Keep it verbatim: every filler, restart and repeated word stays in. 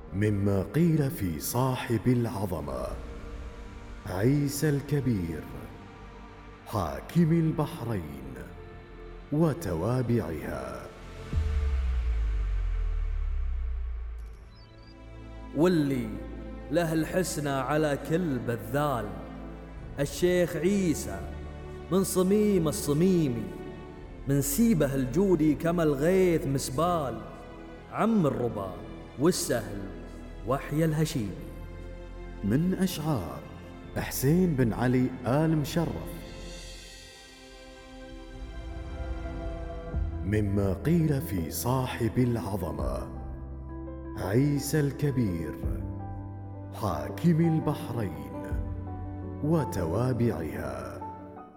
مما قيل في صاحب العظمة عيسى الكبير حاكم البحرين وتوابعها. واللي له الحسنى على كل بذال، الشيخ عيسى من صميم الصميمي، من سيبه الجودي كما الغيث مسبال، عم الربا والسهل وحي الهشيمي. من أشعار حسين بن علي آل مشرف. مما قيل في صاحب العظمة عيسى الكبير حاكم البحرين وتوابعها.